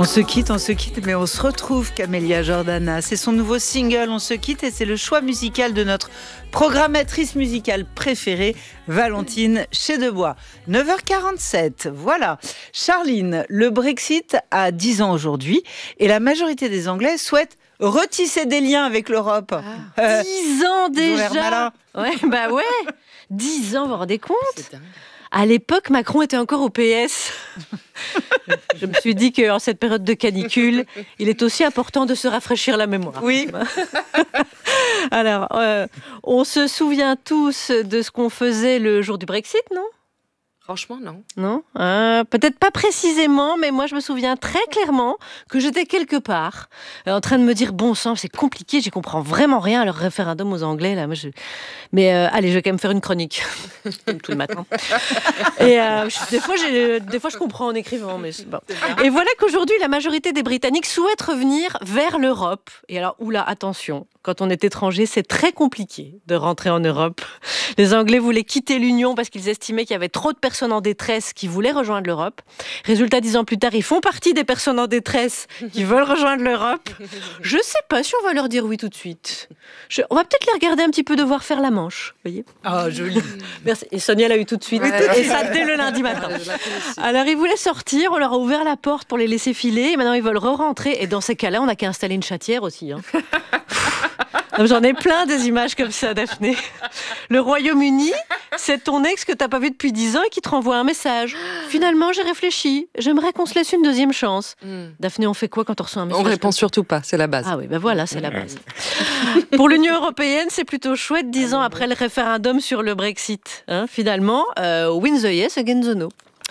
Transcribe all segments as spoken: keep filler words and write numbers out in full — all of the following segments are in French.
On se quitte, on se quitte, mais on se retrouve, Camélia Jordana. C'est son nouveau single, On se quitte, et c'est le choix musical de notre programmatrice musicale préférée, Valentine Chedebois. neuf heures quarante-sept, voilà. Charline, le Brexit a dix ans aujourd'hui, et la majorité des Anglais souhaitent retisser des liens avec l'Europe. Ah, euh, dix ans déjà. Ouais, bah ouais. dix ans, vous vous rendez compte ? À l'époque, Macron était encore au P S. Je me suis dit qu'en cette période de canicule, il est aussi important de se rafraîchir la mémoire. Oui. Alors, euh, on se souvient tous de ce qu'on faisait le jour du Brexit, non ? Franchement, non. Non, euh, peut-être pas précisément, mais moi je me souviens très clairement que j'étais quelque part euh, en train de me dire bon sang, c'est compliqué, j'y comprends vraiment rien à leur référendum aux Anglais là. Moi, je... Mais euh, allez, je vais quand même faire une chronique comme tout le matin. Et euh, je, des fois, j'ai, des fois, je comprends en écrivant, mais c'est bon. Et voilà qu'aujourd'hui, la majorité des Britanniques souhaitent revenir vers l'Europe. Et alors, oula, attention. Quand on est étranger, c'est très compliqué de rentrer en Europe. Les Anglais voulaient quitter l'Union parce qu'ils estimaient qu'il y avait trop de personnes en détresse qui voulaient rejoindre l'Europe. Résultat, dix ans plus tard, ils font partie des personnes en détresse qui veulent rejoindre l'Europe. Je ne sais pas si on va leur dire oui tout de suite. Je... On va peut-être les regarder un petit peu devoir faire la manche. Vous voyez ? Ah, oh, joli. Merci. Et Sonia l'a eu tout de suite. Ouais. Et ça dès le lundi matin. Alors, ils voulaient sortir, on leur a ouvert la porte pour les laisser filer. Et maintenant, ils veulent re-rentrer. Et dans ces cas-là, on n'a qu'à installer une chatière aussi. Hein. J'en ai plein des images comme ça, Daphné. Le Royaume-Uni, c'est ton ex que t'as pas vu depuis dix ans et qui te renvoie un message. Finalement, j'ai réfléchi. J'aimerais qu'on se laisse une deuxième chance. Mm. Daphné, on fait quoi quand on reçoit un message ? On répond surtout pas, c'est la base. Ah oui, ben voilà, c'est la base. Pour l'Union européenne, c'est plutôt chouette, dix ans après le référendum sur le Brexit. Hein, finalement, euh, win the yes against the no.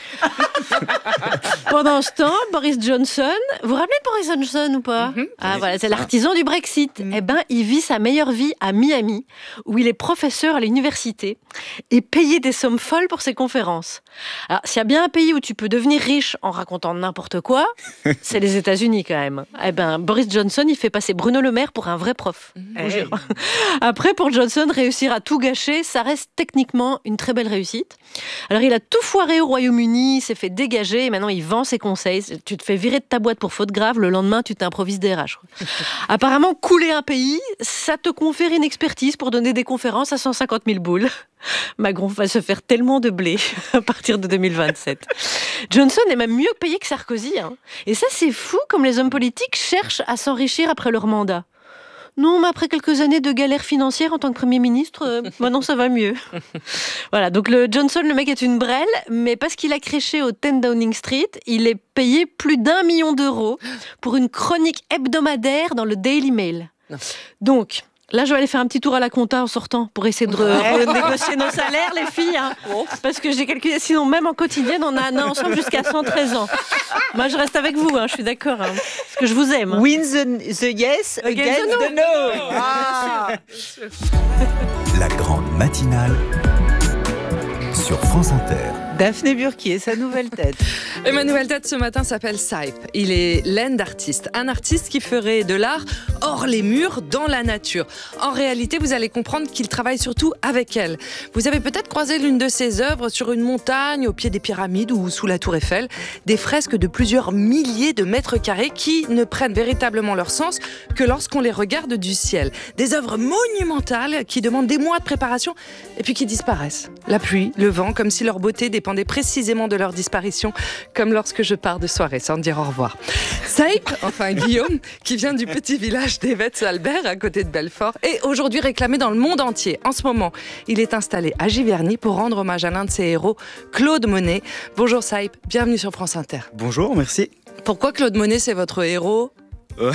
Pendant ce temps, Boris Johnson, vous vous rappelez de Boris Johnson ou pas ? mm-hmm. Ah voilà, c'est l'artisan du Brexit. Mm. Eh ben, il vit sa meilleure vie à Miami, où il est professeur à l'université et payé des sommes folles pour ses conférences. Alors, s'il y a bien un pays où tu peux devenir riche en racontant n'importe quoi, c'est les États-Unis quand même. Eh ben, Boris Johnson, il fait passer Bruno Le Maire pour un vrai prof. Mm. Je vous jure. Après, pour Johnson, réussir à tout gâcher, ça reste techniquement une très belle réussite. Alors, il a tout foiré au Royaume-Uni. Il s'est fait dégager et maintenant il vend ses conseils. Tu te fais virer de ta boîte pour faute grave, le lendemain tu t'improvises des R H. Apparemment, couler un pays, ça te confère une expertise pour donner des conférences à cent cinquante mille boules. Macron va se faire tellement de blé à partir de deux mille vingt-sept. Johnson est même mieux payé que Sarkozy. Hein. Et ça, c'est fou comme les hommes politiques cherchent à s'enrichir après leur mandat. Non, mais après quelques années de galère financière en tant que Premier ministre, euh, maintenant ça va mieux. Voilà, donc le Johnson, le mec est une brêle, mais parce qu'il a créché au dix Downing Street, il est payé plus d'un million d'euros pour une chronique hebdomadaire dans le Daily Mail. Non. Donc, là, je vais aller faire un petit tour à la compta en sortant pour essayer de re- renégocier nos salaires, les filles. Hein, parce que j'ai calculé, sinon même en quotidienne, on a un an ensemble jusqu'à cent treize ans. Moi, je reste avec vous, hein, je suis d'accord. Hein, parce que je vous aime. Hein. Win the, the yes against, against the no. no. Ah. La grande matinale sur France Inter. Daphné Burki et sa nouvelle tête. Et ma nouvelle tête ce matin s'appelle Saip. Il est land artiste, un artiste qui ferait de l'art hors les murs, dans la nature. En réalité, vous allez comprendre qu'il travaille surtout avec elle. Vous avez peut-être croisé l'une de ses œuvres sur une montagne, au pied des pyramides ou sous la tour Eiffel. Des fresques de plusieurs milliers de mètres carrés qui ne prennent véritablement leur sens que lorsqu'on les regarde du ciel. Des œuvres monumentales qui demandent des mois de préparation et puis qui disparaissent. La pluie, le vent, comme si leur beauté dépendait précisément de leur disparition, comme lorsque je pars de soirée sans dire au revoir. Saip, enfin Guillaume, qui vient du petit village d'Evetz-Albert à côté de Belfort, est aujourd'hui réclamé dans le monde entier. En ce moment, il est installé à Giverny pour rendre hommage à l'un de ses héros, Claude Monet. Bonjour Saip, bienvenue sur France Inter. Bonjour, merci. Pourquoi Claude Monet, c'est votre héros ? euh...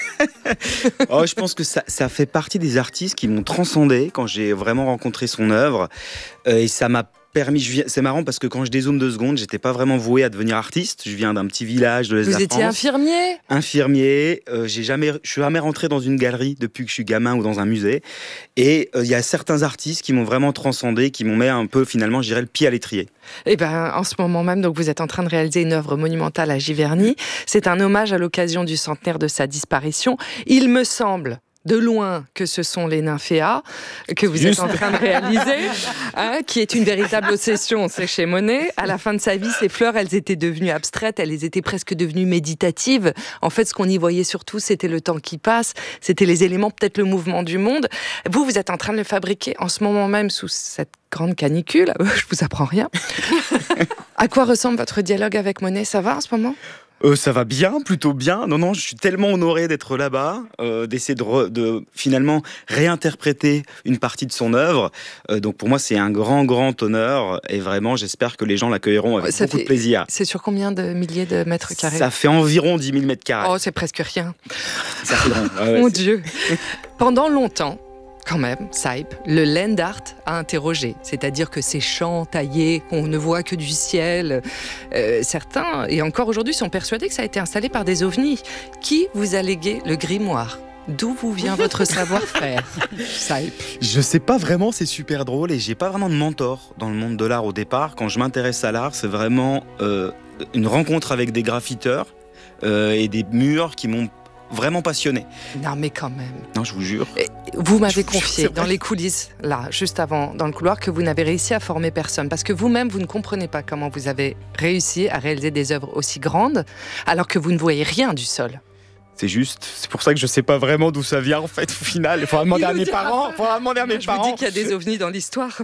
oh, je pense que ça, ça fait partie des artistes qui m'ont transcendé quand j'ai vraiment rencontré son œuvre. Euh, et ça m'a permis, je viens, c'est marrant parce que quand je dézoome deux secondes, j'étais pas vraiment voué à devenir artiste. Je viens d'un petit village de l'Est de la France. Vous étiez infirmier ? Infirmier. Euh, j'ai jamais, je suis jamais rentré dans une galerie depuis que je suis gamin ou dans un musée. Et il euh, y a certains artistes qui m'ont vraiment transcendé, qui m'ont mis un peu finalement, je dirais, le pied à l'étrier. Eh ben, en ce moment même, donc, vous êtes en train de réaliser une œuvre monumentale à Giverny. C'est un hommage à l'occasion du centenaire de sa disparition. Il me semble de loin que ce sont les nymphéas que vous Juste. êtes en train de réaliser, hein, qui est une véritable obsession, c'est chez Monet. À la fin de sa vie, ces fleurs, elles étaient devenues abstraites, elles étaient presque devenues méditatives. En fait, ce qu'on y voyait surtout, c'était le temps qui passe, c'était les éléments, peut-être le mouvement du monde. Vous, vous êtes en train de le fabriquer en ce moment même sous cette grande canicule. Je vous apprends rien. À quoi ressemble votre dialogue avec Monet? Ça va en ce moment? Euh, ça va bien, plutôt bien. Non, non, je suis tellement honoré d'être là-bas, euh, d'essayer de, re, de finalement réinterpréter une partie de son œuvre. Euh, donc pour moi, c'est un grand, grand honneur. Et vraiment, j'espère que les gens l'accueilleront avec ça beaucoup fait, de plaisir. C'est sur combien de milliers de mètres carrés? Ça fait environ dix mille mètres carrés. Oh, c'est presque rien. Ça fait grand. Ah ouais, Mon c'est... Dieu. Pendant longtemps, quand même, Saïp, le land art a interrogé. C'est-à-dire que ces champs taillés, qu'on ne voit que du ciel, euh, certains, et encore aujourd'hui, sont persuadés que ça a été installé par des ovnis. Qui vous a légué le grimoire? D'où vous vient votre savoir-faire, Saïp? Je sais pas vraiment, c'est super drôle et j'ai pas vraiment de mentor dans le monde de l'art au départ. Quand je m'intéresse à l'art, c'est vraiment euh, une rencontre avec des graffiteurs euh, et des murs qui m'ont vraiment passionné. Non mais quand même. Non, je vous jure. Et vous m'avez je confié dans les coulisses, là, juste avant, dans le couloir, que vous n'avez réussi à former personne. Parce que vous-même, vous ne comprenez pas comment vous avez réussi à réaliser des œuvres aussi grandes, alors que vous ne voyez rien du sol. C'est juste, c'est pour ça que je sais pas vraiment d'où ça vient en fait au final. Il faudra demander à mes parents. Il faudra demander à mes je parents. Je vous dis qu'il y a des ovnis dans l'histoire.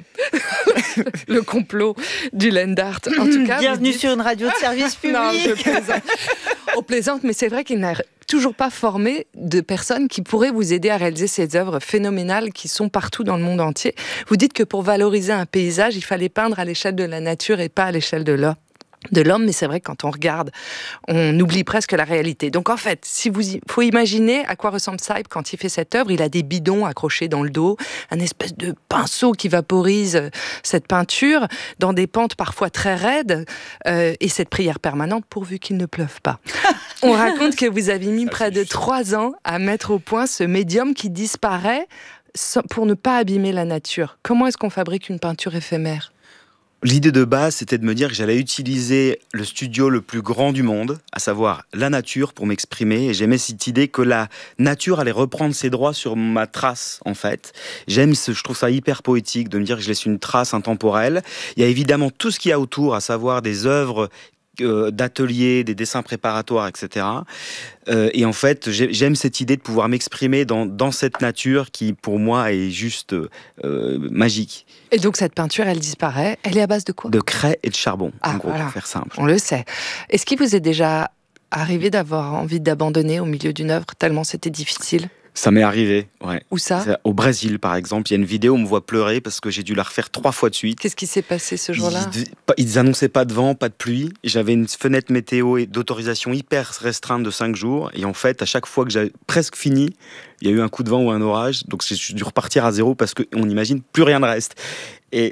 Le complot du land art. En tout cas, bienvenue dites... sur une radio de service public. Non, je plaisante. On plaisante, mais c'est vrai qu'il n'a toujours pas formé de personnes qui pourraient vous aider à réaliser ces œuvres phénoménales qui sont partout dans le monde entier. Vous dites que pour valoriser un paysage, il fallait peindre à l'échelle de la nature et pas à l'échelle de l'homme. de l'homme, mais c'est vrai que quand on regarde, on oublie presque la réalité. Donc en fait, si vous, il faut imaginer à quoi ressemble Saïp quand il fait cette œuvre. Il a des bidons accrochés dans le dos, un espèce de pinceau qui vaporise cette peinture dans des pentes parfois très raides, euh, et cette prière permanente pourvu qu'il ne pleuve pas. On raconte que vous avez mis près de trois ans à mettre au point ce médium qui disparaît pour ne pas abîmer la nature. Comment est-ce qu'on fabrique une peinture éphémère ? L'idée de base, c'était de me dire que j'allais utiliser le studio le plus grand du monde, à savoir la nature, pour m'exprimer. Et j'aimais cette idée que la nature allait reprendre ses droits sur ma trace, en fait. J'aime ce, je trouve ça hyper poétique de me dire que je laisse une trace intemporelle. Il y a évidemment tout ce qu'il y a autour, à savoir des œuvres euh, d'ateliers, des dessins préparatoires, et cetera. Euh, et en fait, j'aime cette idée de pouvoir m'exprimer dans, dans cette nature qui, pour moi, est juste euh, magique. Et donc cette peinture, elle disparaît. Elle est à base de quoi ? De craie et de charbon, ah, en gros, voilà. Pour faire simple. On le sait. Est-ce qu'il vous est déjà arrivé d'avoir envie d'abandonner au milieu d'une œuvre tellement c'était difficile ? Ça m'est arrivé, ouais. Où ça ? Au Brésil, par exemple. Il y a une vidéo où on me voit pleurer parce que j'ai dû la refaire trois fois de suite. Qu'est-ce qui s'est passé ce jour-là ? Ils, ils annonçaient pas de vent, pas de pluie. J'avais une fenêtre météo d'autorisation hyper restreinte de cinq jours. Et en fait, à chaque fois que j'avais presque fini, il y a eu un coup de vent ou un orage. Donc j'ai dû repartir à zéro parce qu'on imagine plus rien ne reste. Et...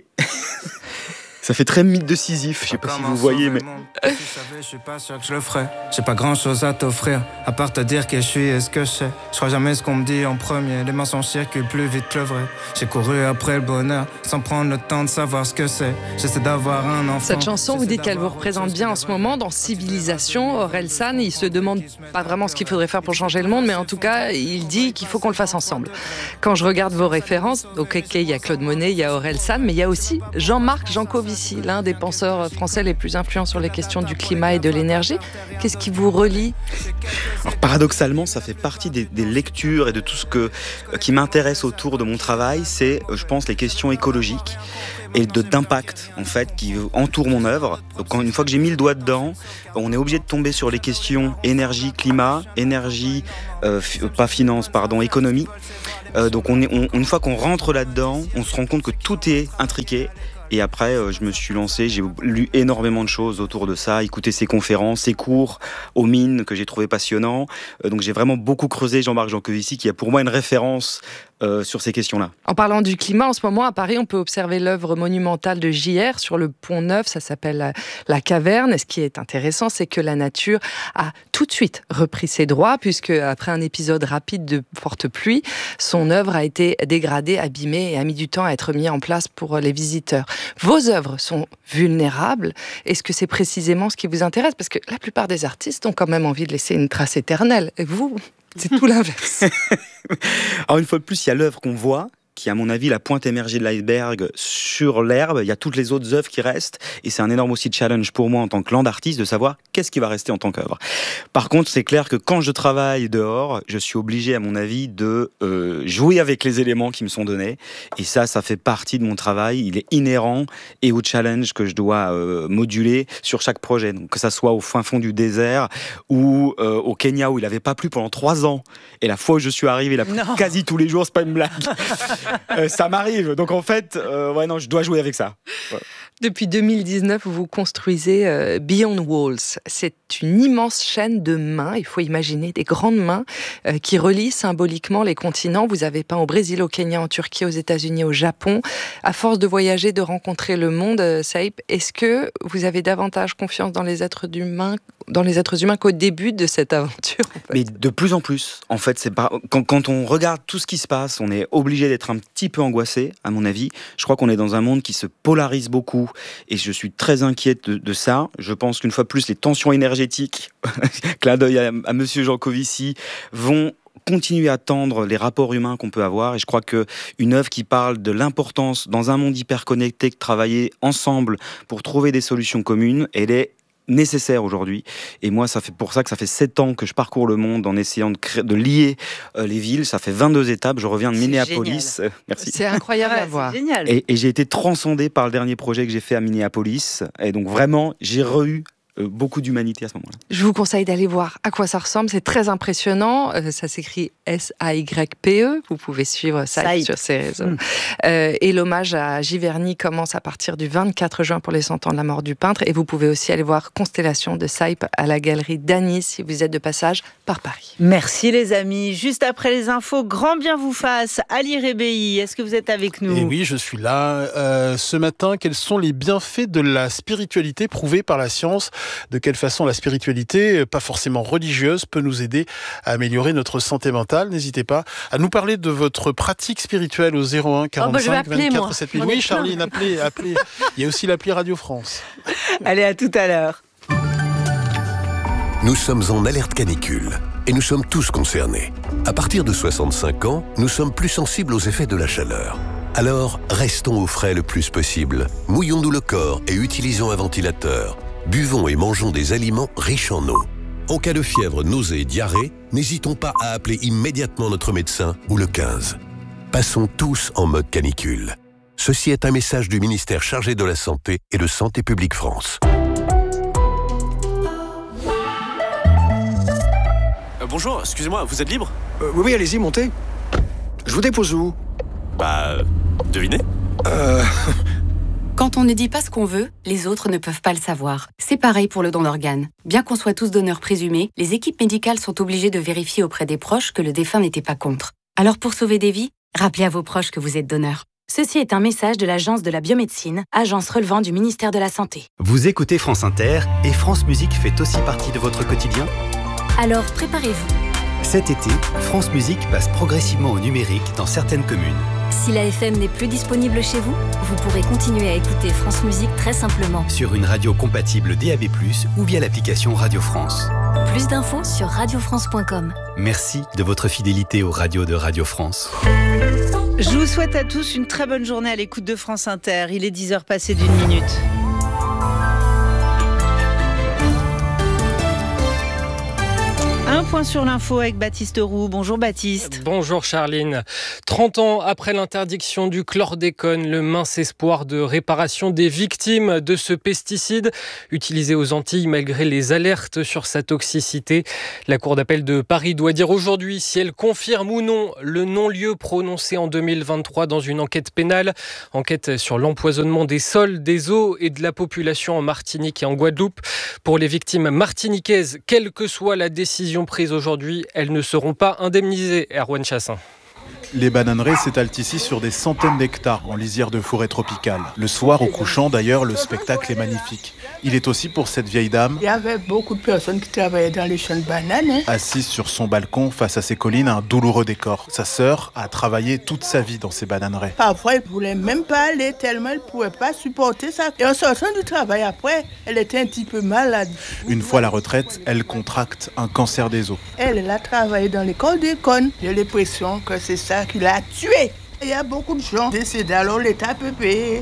ça fait très mythe de Sisyphe, je sais pas si vous voyez, mais... Si je savais, je suis pas sûr que je le ferais. J'ai pas grand chose à t'offrir, à part te dire que je suis et ce que je sais. Je crois jamais ce qu'on me dit en premier, les mensonges circulent plus vite que le vrai. J'ai couru après le bonheur, sans prendre le temps de savoir ce que c'est. J'essaie d'avoir un enfant. Cette chanson, vous dites qu'elle vous représente bien en ce moment, dans Civilisation. Orelsan, il se demande pas vraiment ce qu'il faudrait faire pour changer le monde, mais en tout cas, il dit qu'il faut qu'on le fasse ensemble. Quand je regarde vos références, ok, il y a Claude Monet, il y a Orelsan, mais il y a aussi Jean-Marc Jancovici, l'un des penseurs français les plus influents sur les questions du climat et de l'énergie. Qu'est-ce qui vous relie ? Alors, paradoxalement, ça fait partie des, des lectures et de tout ce que, qui m'intéresse autour de mon travail. C'est, je pense, les questions écologiques et de, d'impact, en fait, qui entourent mon œuvre. Donc, quand, une fois que j'ai mis le doigt dedans, on est obligé de tomber sur les questions énergie, climat, énergie, euh, f- pas finance, pardon, économie. Euh, donc, on est, on, une fois qu'on rentre là-dedans, on se rend compte que tout est intriqué. Et après, euh, je me suis lancé, j'ai lu énormément de choses autour de ça, écouté ses conférences, ses cours aux mines que j'ai trouvé passionnants. Euh, donc j'ai vraiment beaucoup creusé Jean-Marc Jancovici, qui est pour moi une référence euh, sur ces questions-là. En parlant du climat, en ce moment à Paris, on peut observer l'œuvre monumentale de J R sur le Pont Neuf, ça s'appelle la, la Caverne. Et ce qui est intéressant, c'est que la nature a tout de suite repris ses droits, puisque après un épisode rapide de forte pluie, son œuvre a été dégradée, abîmée et a mis du temps à être mise en place pour les visiteurs. Vos œuvres sont vulnérables. Est-ce que c'est précisément ce qui vous intéresse ? Parce que la plupart des artistes ont quand même envie de laisser une trace éternelle. Et vous, C'est tout l'inverse. Alors une fois de plus, il y a l'œuvre qu'on voit, qui est à mon avis la pointe émergée de l'iceberg sur l'herbe. Il y a toutes les autres œuvres qui restent, et c'est un énorme aussi challenge pour moi en tant que land artiste de savoir qu'est-ce qui va rester en tant qu'œuvre. Par contre, c'est clair que quand je travaille dehors, je suis obligé à mon avis de euh, jouer avec les éléments qui me sont donnés, et ça, ça fait partie de mon travail. Il est inhérent et au challenge que je dois euh, moduler sur chaque projet. Donc que ça soit au fin fond du désert ou euh, au Kenya où il n'avait pas plu pendant trois ans, et la fois où je suis arrivé, il a plu quasi tous les jours, c'est pas une blague. Euh, ça m'arrive, donc en fait, euh, ouais, non, je dois jouer avec ça. Ouais. Depuis deux mille dix-neuf, vous construisez euh, Beyond Walls. C'est une immense chaîne de mains, il faut imaginer des grandes mains euh, qui relient symboliquement les continents. Vous avez peint au Brésil, au Kenya, en Turquie, aux États-Unis, au Japon. À force de voyager, de rencontrer le monde, euh, Saïp, est-ce que vous avez davantage confiance dans les êtres humains, dans les êtres humains qu'au début de cette aventure, en fait? Mais de plus en plus, en fait, c'est pas... quand, quand on regarde tout ce qui se passe, on est obligé d'être un petit peu angoissé, à mon avis. Je crois qu'on est dans un monde qui se polarise beaucoup, et je suis très inquiète de, de ça. Je pense qu'une fois de plus, les tensions énergétiques, clin d'œil à, à Monsieur Jancovici, vont continuer à tendre les rapports humains qu'on peut avoir, et je crois qu'une œuvre qui parle de l'importance, dans un monde hyper connecté, de travailler ensemble pour trouver des solutions communes, elle est nécessaire aujourd'hui. Et moi, ça fait pour ça que ça fait sept ans que je parcours le monde en essayant de, créer, de lier euh, les villes. Ça fait vingt-deux étapes. Je reviens de c'est Minneapolis. Génial. Merci. C'est incroyable ouais, à voir. C'est génial. Et, et j'ai été transcendé par le dernier projet que j'ai fait à Minneapolis. Et donc vraiment, j'ai re-eu Euh, beaucoup d'humanité à ce moment-là. Je vous conseille d'aller voir à quoi ça ressemble, c'est très impressionnant, euh, ça s'écrit S A Y P E, vous pouvez suivre ça sur ses réseaux. Mmh. Euh, et l'hommage à Giverny commence à partir du vingt-quatre juin pour les cent ans de la mort du peintre, et vous pouvez aussi aller voir Constellation de Saïp à la galerie d'Anis si vous êtes de passage par Paris. Merci les amis, juste après les infos, grand bien vous fasse. Ali Rebéi, est-ce que vous êtes avec nous? Et oui, je suis là. Euh, ce matin, quels sont les bienfaits de la spiritualité prouvés par la science? De quelle façon la spiritualité, pas forcément religieuse, peut nous aider à améliorer notre santé mentale? N'hésitez pas à nous parler de votre pratique spirituelle au zéro un quarante-cinq vingt-quatre sept mille. Oui, Charline, appelez, appelez. Il y a aussi l'appli Radio France. Allez, à tout à l'heure. Nous sommes en alerte canicule et nous sommes tous concernés. À partir de soixante-cinq ans, nous sommes plus sensibles aux effets de la chaleur. Alors, restons au frais le plus possible. Mouillons-nous le corps et utilisons un ventilateur. Buvons et mangeons des aliments riches en eau. En cas de fièvre, nausée et diarrhée, n'hésitons pas à appeler immédiatement notre médecin ou le quinze. Passons tous en mode canicule. Ceci est un message du ministère chargé de la Santé et de Santé publique France. Euh, bonjour, excusez-moi, vous êtes libre? euh, Oui, oui, allez-y, montez. Je vous dépose où? Bah, devinez. Euh... Quand on ne dit pas ce qu'on veut, les autres ne peuvent pas le savoir. C'est pareil pour le don d'organes. Bien qu'on soit tous donneurs présumés, les équipes médicales sont obligées de vérifier auprès des proches que le défunt n'était pas contre. Alors pour sauver des vies, rappelez à vos proches que vous êtes donneur. Ceci est un message de l'Agence de la biomédecine, agence relevant du ministère de la Santé. Vous écoutez France Inter et France Musique fait aussi partie de votre quotidien? Alors préparez-vous. Cet été, France Musique passe progressivement au numérique dans certaines communes. Si la F M n'est plus disponible chez vous, vous pourrez continuer à écouter France Musique très simplement. Sur une radio compatible D A B plus, ou via l'application Radio France. Plus d'infos sur radio france point com. Merci de votre fidélité aux radios de Radio France. Je vous souhaite à tous une très bonne journée à l'écoute de France Inter. Il est dix heures passées d'une minute. Un point sur l'info avec Baptiste Roux. Bonjour Baptiste. Bonjour Charline. trente ans après l'interdiction du chlordécone, le mince espoir de réparation des victimes de ce pesticide utilisé aux Antilles malgré les alertes sur sa toxicité. La Cour d'appel de Paris doit dire aujourd'hui si elle confirme ou non le non-lieu prononcé en deux mille vingt-trois dans une enquête pénale. Enquête sur l'empoisonnement des sols, des eaux et de la population en Martinique et en Guadeloupe. Pour les victimes martiniquaises, quelle que soit la décision prise aujourd'hui, elles ne seront pas indemnisées. Erwan Chassin. Les bananeraies s'étalent ici sur des centaines d'hectares en lisière de forêt tropicale. Le soir, au couchant d'ailleurs, le spectacle est magnifique. Il est aussi pour cette vieille dame. Il y avait beaucoup de personnes qui travaillaient dans les champs de bananes. Hein. Assise sur son balcon face à ses collines, un douloureux décor. Sa sœur a travaillé toute sa vie dans ces bananeraies. Parfois, elle ne voulait même pas aller tellement elle ne pouvait pas supporter ça. Et en sortant du travail après, elle était un petit peu malade. Une fois à la retraite, elle contracte un cancer des os. Elle, elle a travaillé dans l'école des connes. J'ai l'impression que c'est ça qui l'a tuée. Il y a beaucoup de gens décédés, alors l'État peut payer.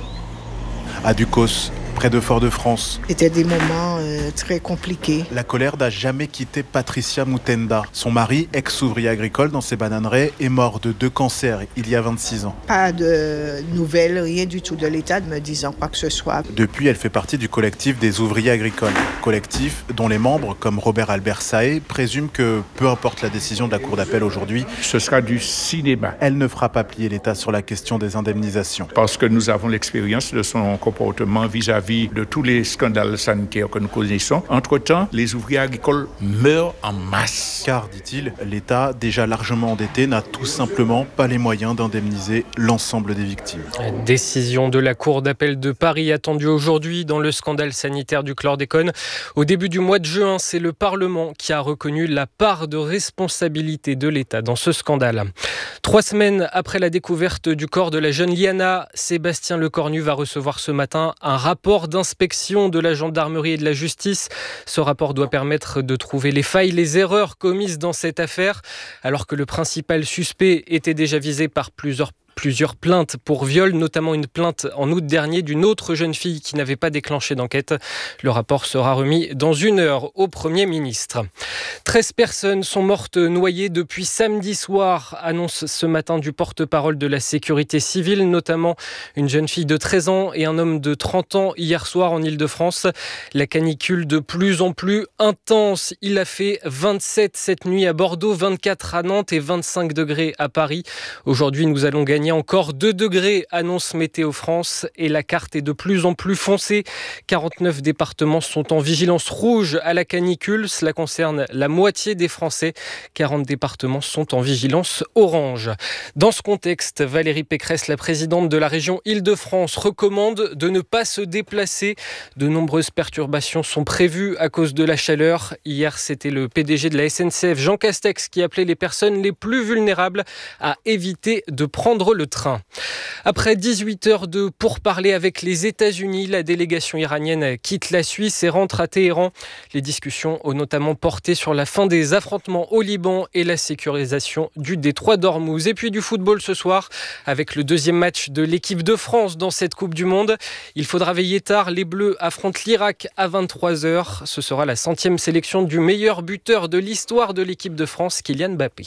À Ducos, près de Fort-de-France. C'était des moments euh, très compliqués. La colère n'a jamais quitté Patricia Mutenda. Son mari, ex-ouvrier agricole dans ses bananeraies, est mort de deux cancers il y a vingt-six ans. Pas de nouvelles, rien du tout de l'État me disant quoi que ce soit. Depuis, elle fait partie du collectif des ouvriers agricoles. Collectif dont les membres, comme Robert Albert Saé, présument que, peu importe la décision de la Cour d'appel aujourd'hui, ce sera du cinéma. Elle ne fera pas plier l'État sur la question des indemnisations. Parce que nous avons l'expérience de son comportement vis-à-vis de tous les scandales sanitaires que nous connaissons. Entre-temps, les ouvriers agricoles meurent en masse. Car, dit-il, l'État, déjà largement endetté, n'a tout simplement pas les moyens d'indemniser l'ensemble des victimes. Décision de la Cour d'appel de Paris attendue aujourd'hui dans le scandale sanitaire du chlordécone. Au début du mois de juin, c'est le Parlement qui a reconnu la part de responsabilité de l'État dans ce scandale. Trois semaines après la découverte du corps de la jeune Liana, Sébastien Lecornu va recevoir ce matin un rapport d'inspection de la gendarmerie et de la justice. Ce rapport doit permettre de trouver les failles, les erreurs commises dans cette affaire, alors que le principal suspect était déjà visé par plusieurs Plusieurs plaintes pour viol, notamment une plainte en août dernier d'une autre jeune fille qui n'avait pas déclenché d'enquête. Le rapport sera remis dans une heure au Premier ministre. treize personnes sont mortes noyées depuis samedi soir, annonce ce matin du porte-parole de la sécurité civile, notamment une jeune fille de treize ans et un homme de trente ans hier soir en Île-de-France. La canicule de plus en plus intense. Il a fait vingt-sept cette nuit à Bordeaux, vingt-quatre à Nantes et vingt-cinq degrés à Paris. Aujourd'hui, nous allons gagner encore deux degrés, annonce Météo France, et la carte est de plus en plus foncée. quarante-neuf départements sont en vigilance rouge à la canicule. Cela concerne la moitié des Français. quarante départements sont en vigilance orange. Dans ce contexte, Valérie Pécresse, la présidente de la région Île-de-France, recommande de ne pas se déplacer. De nombreuses perturbations sont prévues à cause de la chaleur. Hier, c'était le P D G de la S N C F, Jean Castex, qui appelait les personnes les plus vulnérables à éviter de prendre le train. Après dix-huit heures de pourparlers avec les États-Unis, la délégation iranienne quitte la Suisse et rentre à Téhéran. Les discussions ont notamment porté sur la fin des affrontements au Liban et la sécurisation du détroit d'Ormuz. Et puis du football ce soir, avec le deuxième match de l'équipe de France dans cette Coupe du Monde. Il faudra veiller tard. Les Bleus affrontent l'Irak à vingt-trois heures. Ce sera la centième sélection du meilleur buteur de l'histoire de l'équipe de France, Kylian Mbappé.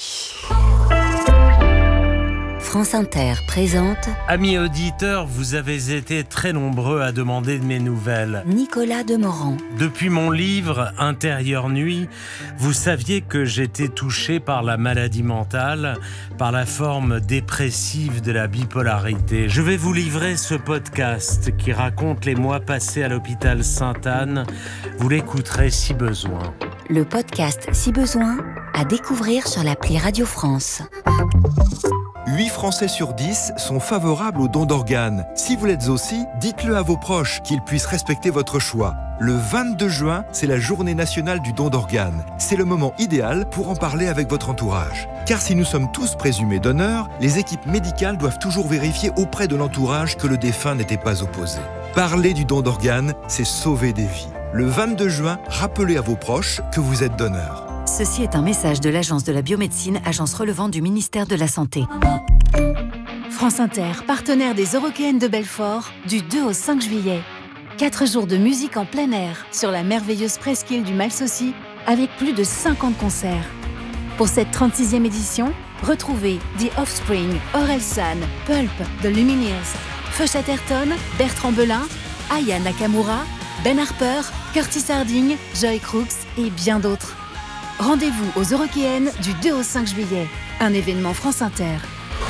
France Inter présente... Amis auditeurs, vous avez été très nombreux à demander de mes nouvelles. Nicolas Demorand. Depuis mon livre « Intérieure nuit », vous saviez que j'étais touché par la maladie mentale, par la forme dépressive de la bipolarité. Je vais vous livrer ce podcast qui raconte les mois passés à l'hôpital Sainte-Anne. Vous l'écouterez si besoin. Le podcast Si besoin, à découvrir sur l'appli Radio France. huit Français sur dix sont favorables au don d'organes. Si vous l'êtes aussi, dites-le à vos proches, qu'ils puissent respecter votre choix. Le vingt-deux juin, c'est la journée nationale du don d'organes. C'est le moment idéal pour en parler avec votre entourage. Car si nous sommes tous présumés donneurs, les équipes médicales doivent toujours vérifier auprès de l'entourage que le défunt n'était pas opposé. Parler du don d'organes, c'est sauver des vies. Le vingt-deux juin, rappelez à vos proches que vous êtes donneur. Ceci est un message de l'Agence de la biomédecine, agence relevant du ministère de la Santé. France Inter, partenaire des Eurockéennes de Belfort, du deux au cinq juillet. Quatre jours de musique en plein air sur la merveilleuse presqu'île du Malsaucy, avec plus de cinquante concerts. Pour cette trente-sixième édition, retrouvez The Offspring, Orelsan, Pulp, The Lumineers, Feu Chatterton, Bertrand Belin, Aya Nakamura, Ben Harper, Curtis Harding, Joy Crooks et bien d'autres. Rendez-vous aux Eurockéennes du deux au cinq juillet. Un événement France Inter.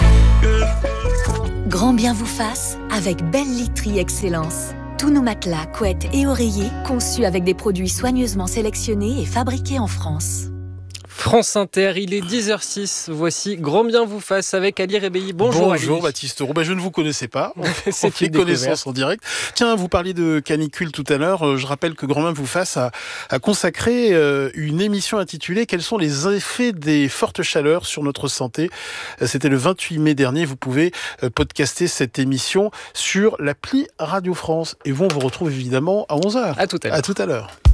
Grand bien vous fasse avec Belle Literie Excellence. Tous nos matelas, couettes et oreillers conçus avec des produits soigneusement sélectionnés et fabriqués en France. France Inter, il est dix heures six. Voici Grand Bien vous fasse avec Ali Rebéi. Bonjour Bonjour Ali. Baptiste Roux. Ben, je ne vous connaissais pas. C'est on fait connaissance en direct. Tiens, vous parliez de canicule tout à l'heure. Je rappelle que Grand Bien vous fasse a, a consacré une émission intitulée « Quels sont les effets des fortes chaleurs sur notre santé ?» C'était le vingt-huit mai dernier. Vous pouvez podcaster cette émission sur l'appli Radio France. Et vous, on vous retrouve évidemment à onze heures. À tout à l'heure. À tout à l'heure.